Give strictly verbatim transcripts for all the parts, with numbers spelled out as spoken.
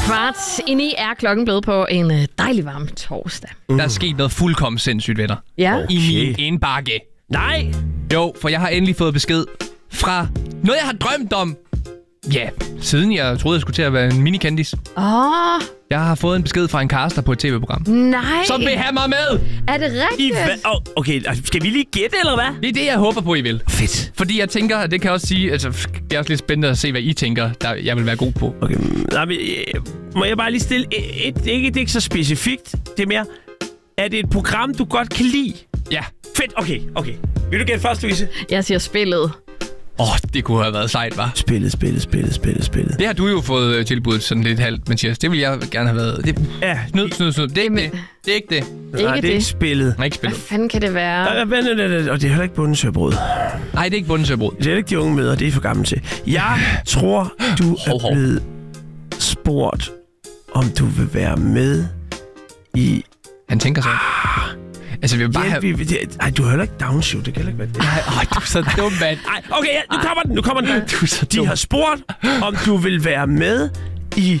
Kvart ind i er klokken blevet på en dejlig varm torsdag. Mm. Der er sket noget fuldkommen sindssygt, venner. Ja. Okay. I min indbakke. Nej! Jo, for jeg har endelig fået besked fra noget, jeg har drømt om. Ja, siden jeg troede, jeg skulle til at være en minikandis. Åh. Oh. Jeg har fået en besked fra en caster på et tv-program. Nej. Som vil have mig med. Er det rigtigt? I oh, okay, skal vi lige gætte, eller hvad? Det er det, jeg håber på, I vil. Fedt. Fordi jeg tænker, det kan også sige, altså, det er også lidt spændende at se, hvad I tænker, der jeg vil være god på. Okay, nej, men, øh, må jeg bare lige stille et, et, ikke, det er ikke så specifikt. Det er mere, er det et program, du godt kan lide? Ja. Fedt, okay, okay. Vil du gætte først, Louise? Jeg siger spillet. Åh, oh, det kunne have været sejt, hva'? Spillet, spillet, spillet, spillet, spillet. Det har du jo fået tilbudt sådan lidt halvt, Mathias. Det vil jeg gerne have været. Det, ja. Snyd, snyd, snyd. Det er ikke Jamen, det. Det er ikke det. Ikke nej, det er ikke spillet. Nej, ikke spillet. Hvad fanden kan det være? Og det er heller ikke bundesøbrød. Nej, det er ikke bundesøbrød. Det er ikke de unge møder, det er for gammel til. Jeg tror, du er hov, hov. blevet spurgt, om du vil være med i... Han tænker så. Ah, altså, vi vil bare ja, have... vi, vi, det, ej, du har heller ikke downshow, det kan heller ikke være det. Nej, du er så dum, mand. Ej, okay, ja, nu kommer den, nu kommer den. Du er så dum. De har spurgt, om du vil være med i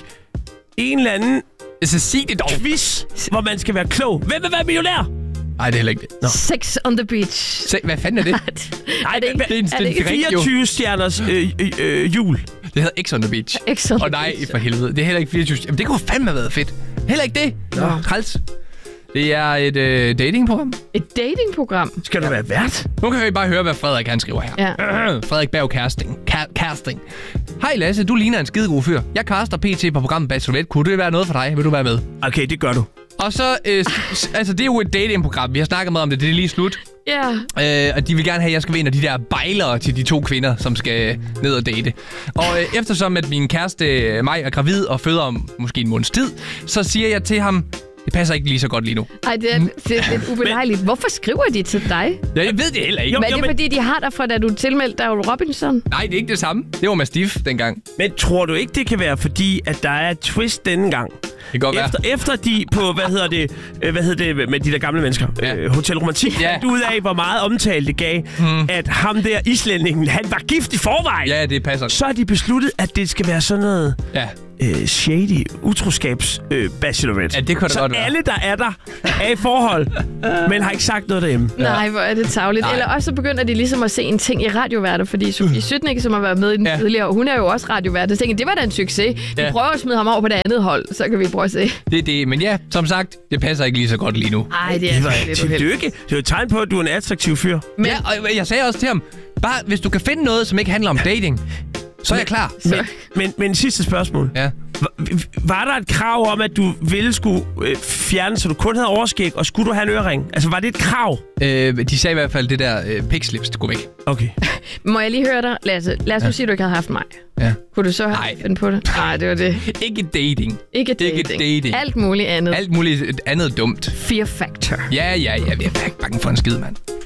en eller anden Altså, sig det dog. quiz, hvor man skal være klog. Hvem vil være millionær? Nej, det er heller ikke det. Nå. Sex on the beach. Se, hvad fanden er det? Nej, det er ikke. Det er en, Er det ikke det er jo. fireogtyve stjerners øh, øh, øh, jul. Det hedder X on the Beach. X on the Og nej, beach. for helvede. Det er heller ikke fireogtyve. Jamen, det kunne fandme have været fedt. Heller ikke det. Nå. Træls. Det er et øh, datingprogram. Et datingprogram. Skal du være vært? Nu kan vi bare høre, hvad Frederik han skriver her. Ja. Frederik Berg Casting. Ka- casting. Hej Lasse, du ligner en skidegod fyr. Jeg caster P T på programmet Bachelorette. Kunne det være noget for dig? Vil du være med? Okay, det gør du. Og så, øh, s- altså det er jo et datingprogram. Vi har snakket meget om det. Det er lige slut. Ja. Øh, og de vil gerne have, at jeg skal være en af de der bejlere til de to kvinder, som skal ned og date. Og øh, eftersom at min kæreste mig er gravid og føder om måske en måneds tid, så siger jeg til ham, det passer ikke lige så godt lige nu. Ej, det er, det er lidt ubehagligt. Hvorfor skriver de til dig? Ja, jeg ved det heller ikke. Jo, Men er jo, det, men- fordi de har dig fra, da du tilmeldte dig Robinson? Nej, det er ikke det samme. Det var Mastiff dengang. Men tror du ikke, det kan være fordi, at der er et twist denne gang? Det kan godt Efter, efter de på, hvad hedder det, øh, hvad hedder det med de der gamle mennesker? Ja. Øh, Hotel Romantik. Ja. Fandt ud af, hvor meget omtale det gav, mm. at ham der islændingen, han var gift i forvejen. Ja, det passer. Så har de besluttet, at det skal være sådan noget Ja. øh, shady utroskabs øh, bachelorette. Ja, det kunne det så godt være. alle, der er der, er i forhold, men har ikke sagt noget derhjemme. Nej, hvor er det tarveligt. Nej. Eller også så begynder de ligesom at se en ting i radioværter, fordi Sofie Sytnik, som har været med i den Ja. tidligere, hun er jo også radiovært. Så tænker jeg, det var da en succes. De Ja. prøver at smide ham over på det andet hold, så kan vi prøve at se. Det er det. Men ja, som sagt, det passer ikke lige så godt lige nu. Ej, det er Det var altså lidt uheldigt. tillykke. Det er jo et tegn på, at du er en attraktiv fyr. Men Ja, og jeg sagde også til ham, bare hvis du kan finde noget, som ikke handler om dating, så er jeg klar. så, Men, men sidste spørgsmål. Ja. Var, var der et krav om, at du ville skulle øh, fjerne, så du kun havde overskæg, og skulle du have en ørering? Altså, var det et krav? Øh, de sagde i hvert fald, det der øh, pikslips, det går væk. Okay. må jeg lige høre dig, Lasse? Lad os nu Ja. sige, at du ikke havde haft mig. Ja. Kunne du så have Nej. finde på det? Nej, det var det. Ikke dating. Ikke dating. Ikke dating. Alt muligt andet. Alt muligt andet dumt. Fear factor. Ja, ja, ja. Jeg er bange for en skid, mand.